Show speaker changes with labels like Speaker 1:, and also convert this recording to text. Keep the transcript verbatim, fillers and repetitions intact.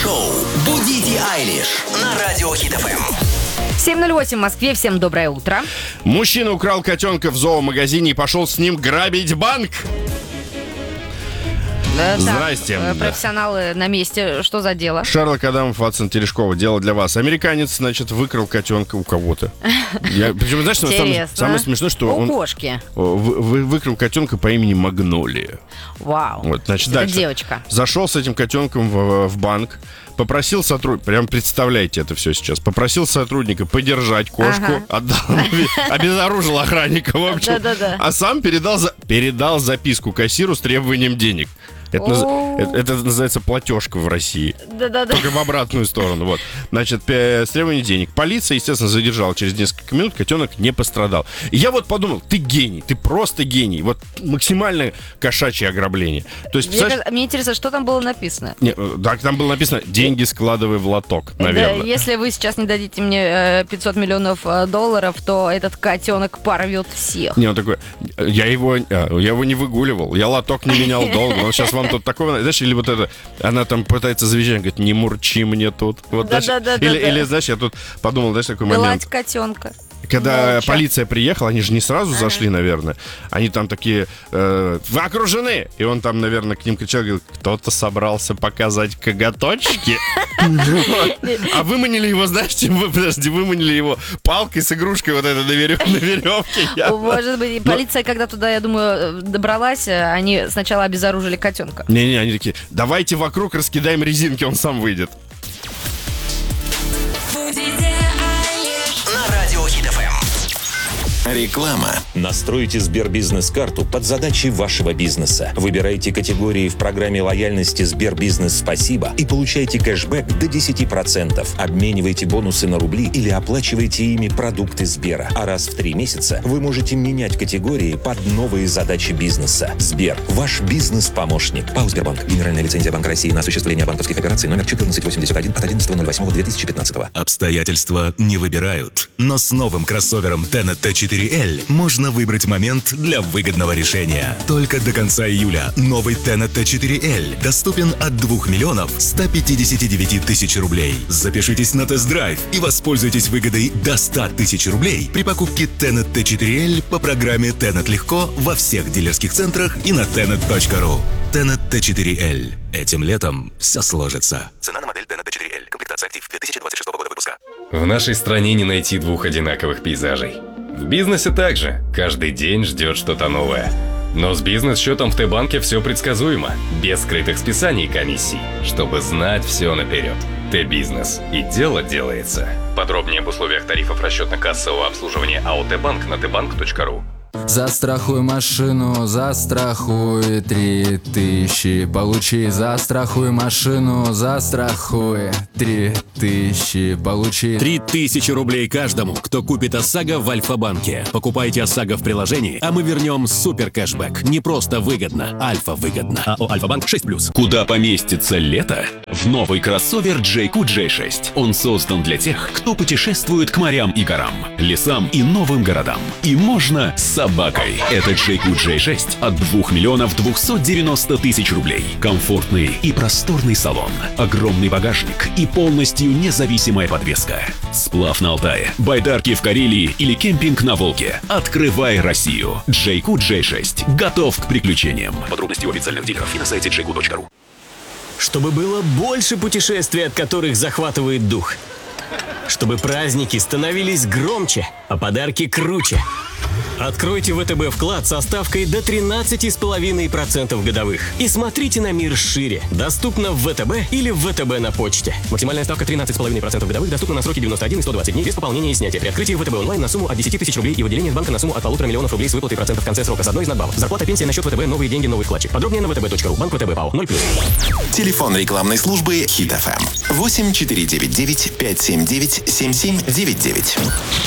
Speaker 1: Шоу «Будите Айлиш» на радио Хит эф эм.
Speaker 2: семь ноль восемь в Москве. Всем доброе утро.
Speaker 3: Мужчина украл котенка в зоомагазине и пошел с ним грабить банк.
Speaker 2: Да,
Speaker 3: Здрасте.
Speaker 2: Так, профессионалы на месте. Что за дело?
Speaker 3: Шерлок Адамов, Ватсон Терешкова. Дело для вас. Американец, значит, выкрал котенка у кого-то. Я, причем, знаешь, самое, самое смешное, что
Speaker 2: у
Speaker 3: он
Speaker 2: кошки.
Speaker 3: вы, вы, выкрал котенка по имени Магнолия.
Speaker 2: Вау.
Speaker 3: Вот, значит,
Speaker 2: это
Speaker 3: дальше.
Speaker 2: Девочка.
Speaker 3: Зашел с этим котенком в, в банк. Попросил сотрудника, прям представляете это все сейчас, попросил сотрудника подержать кошку,
Speaker 2: ага.
Speaker 3: отдал, обезоружил охранника, в общем, а сам передал, передал записку кассиру с требованием денег. Это, это, это называется платежка в России.
Speaker 2: Да-да-да.
Speaker 3: Только в обратную сторону. Вот. Значит, с требованием денег. Полиция, естественно, задержала. Через несколько минут котенок не пострадал. И я вот подумал, ты гений, ты просто гений. Вот максимальное кошачье ограбление. То есть,
Speaker 2: мне, мне интересно, что там было написано?
Speaker 3: Не, так, там было написано: деньги складывай в лоток, наверное.
Speaker 2: Да, если вы сейчас не дадите мне пятьсот миллионов долларов, то этот котенок порвет всех.
Speaker 3: Не, он такой, я его, я его не выгуливал, я лоток не менял долго, он сейчас вам тут такого, знаешь, или вот это, она там пытается завизжать, говорит, не мурчи мне тут. Вот,
Speaker 2: да,
Speaker 3: знаешь,
Speaker 2: да, да,
Speaker 3: или,
Speaker 2: да,
Speaker 3: или,
Speaker 2: да.
Speaker 3: знаешь, я тут подумал, знаешь, такой момент.
Speaker 2: Гладь котенка.
Speaker 3: Когда
Speaker 2: Молча.
Speaker 3: полиция приехала, они же не сразу
Speaker 2: ага.
Speaker 3: зашли, наверное. Они там такие, э, вы окружены! И он там, наверное, к ним кричал, говорит, кто-то собрался показать коготочки. А выманили его, знаете, подожди, выманили его палкой с игрушкой вот этой на веревке.
Speaker 2: Может быть, полиция, когда туда, я думаю, добралась, они сначала обезоружили котенка.
Speaker 3: Не-не, они такие, давайте вокруг раскидаем резинки, он сам выйдет.
Speaker 1: Реклама.
Speaker 4: Настройте Сбербизнес-карту под задачи вашего бизнеса. Выбирайте категории в программе лояльности Сбербизнес Спасибо и получайте кэшбэк до десять процентов. Обменивайте бонусы на рубли или оплачивайте ими продукты Сбера. А раз в три месяца вы можете менять категории под новые задачи бизнеса. Сбер. Ваш бизнес-помощник. ПАО «Сбербанк». Генеральная лицензия Банка России на осуществление банковских операций номер четырнадцать восемьдесят один от одиннадцатого ноль восьмого две тысячи пятнадцатого.
Speaker 5: Обстоятельства не выбирают. Но с новым кроссовером Tennet Т четыре Эль можно выбрать момент для выгодного решения. Только до конца июля новый Tennet Т четыре Эль доступен от двух миллионов ста пятидесяти девяти тысяч рублей. Запишитесь на тест-драйв и воспользуйтесь выгодой до ста тысяч рублей при покупке Tennet Т четыре Эль по программе Tennet Легко во всех дилерских центрах и на tennet точка ру. Tennet Т четыре Эль. Этим летом все сложится.
Speaker 6: Цена на модель Tennet Т четыре Эль. Комплектация актив две тысячи двадцать шестого года выпуска.
Speaker 7: В нашей стране не найти двух одинаковых пейзажей. В бизнесе также. Каждый день ждет что-то новое. Но с бизнес-счетом в Т-банке все предсказуемо. Без скрытых списаний и комиссий. Чтобы знать все наперед. Т-бизнес. И дело делается. Подробнее об условиях тарифов расчетно-кассового обслуживания АО Т-банк на тбанк точка ру.
Speaker 8: Застрахуй машину, застрахуй три тысячи. Получи, застрахуй машину, застрахуй три тысячи. Получи.
Speaker 9: Три тысячи рублей каждому, кто купит ОСАГО в Альфа-банке. Покупайте ОСАГО в приложении, а мы вернем супер кэшбэк. Не просто выгодно, Альфа выгодно. АО Альфа-банк шесть плюс.
Speaker 10: Куда поместится лето? В новый кроссовер джей кью джей шесть. Он создан для тех, кто путешествует к морям и горам, лесам и новым городам. И можно с собакой. Это джей кью джей шесть от двух миллионов двухсот девяноста тысяч рублей. Комфортный и просторный салон, огромный багажник и полностью независимая подвеска. Сплав на Алтае, байдарки в Карелии или кемпинг на Волге. Открывай Россию. джей кью джей шесть. Готов к приключениям.
Speaker 6: Подробности у официальных дилеров и на сайте джей кью точка ру.
Speaker 11: Чтобы было больше путешествий, от которых захватывает дух. Чтобы праздники становились громче, а подарки круче. Откройте ВТБ вклад со ставкой до тринадцать целых пять десятых процента годовых. И смотрите на мир шире. Доступно в ВТБ или в ВТБ на почте. Максимальная ставка тринадцать целых пять десятых процента годовых. Доступна на сроки девяносто один и сто двадцать дней без пополнения и снятия. При открытии ВТБ онлайн на сумму от десяти тысяч рублей и выделение с банка на сумму от полутора миллионов рублей с выплатой процентов в конце срока с одной из надбавок. Зарплата, пенсия на счет ВТБ, новые деньги, новый вкладчик. Подробнее на вэ тэ бэ точка ру. Банк ВТБ ПАО ноль плюс.
Speaker 1: Телефон рекламной службы Хит эф эм восемь четыре девять девять пять семь девять семь семь девять девять.